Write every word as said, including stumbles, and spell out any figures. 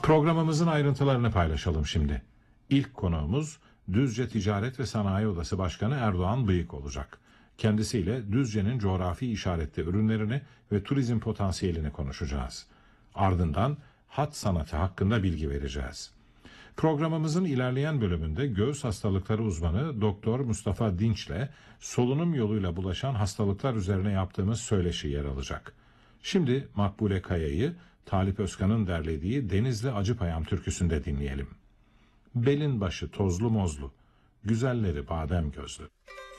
Programımızın ayrıntılarını paylaşalım şimdi. İlk konuğumuz Düzce Ticaret ve Sanayi Odası Başkanı Erdoğan Bıyık olacak. Kendisiyle Düzce'nin coğrafi işaretli ürünlerini ve turizm potansiyelini konuşacağız. Ardından hat sanatı hakkında bilgi vereceğiz. Programımızın ilerleyen bölümünde göğüs hastalıkları uzmanı Doktor Mustafa Dinç'le solunum yoluyla bulaşan hastalıklar üzerine yaptığımız söyleşi yer alacak. Şimdi Makbule Kaya'yı Talip Özkan'ın derlediği Denizli Acıpayam türküsünde dinleyelim. Belin başı tozlu mozlu, güzelleri badem gözlü.